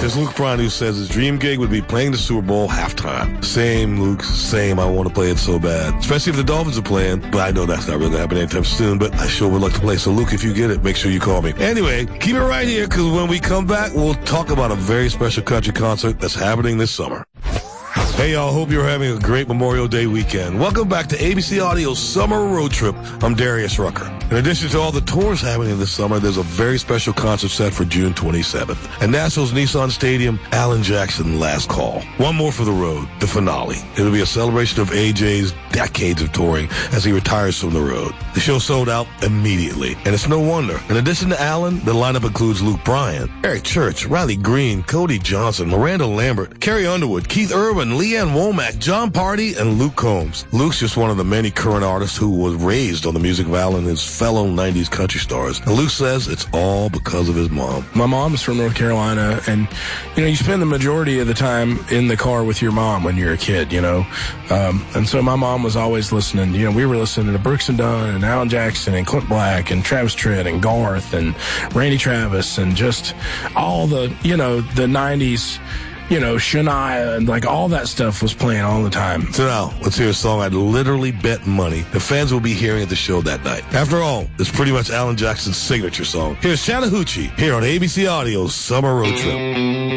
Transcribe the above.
There's Luke Bryan who says his dream gig would be playing the Super Bowl halftime. Same, Luke, same. I want to play it so bad. Especially if the Dolphins are playing, but I know that's not really happening anytime soon, but I sure would like to play. So, Luke, if you get it, make sure you call me. Anyway, keep it right here, because when we come back, we'll talk about a very special country concert that's happening this summer. Hey, y'all. Hope you're having a great Memorial Day weekend. Welcome back to ABC Audio's Summer Road Trip. I'm Darius Rucker. In addition to all the tours happening this summer, there's a very special concert set for June 27th. At Nashville's Nissan Stadium, Alan Jackson Last Call. One more for the road, the finale. It'll be a celebration of AJ's decades of touring as he retires from the road. The show sold out immediately, and it's no wonder. In addition to Alan, the lineup includes Luke Bryan, Eric Church, Riley Green, Cody Johnson, Miranda Lambert, Carrie Underwood, Keith Urban, Leanne Womack, John Party, and Luke Combs. Luke's just one of the many current artists who was raised on the music of Alan and his fellow 90s country stars. And Luke says it's all because of his mom. My mom is from North Carolina, and, you spend the majority of the time in the car with your mom when you're a kid, and so my mom was always listening. We were listening to Brooks and Dunn and Alan Jackson and Clint Black and Travis Tritt and Garth and Randy Travis and just all the 90s, Shania and all that stuff was playing all the time. So now, let's hear a song I'd literally bet money the fans will be hearing at the show that night. After all, it's pretty much Alan Jackson's signature song. Here's Chattahoochee here on ABC Audio's Summer Road Trip.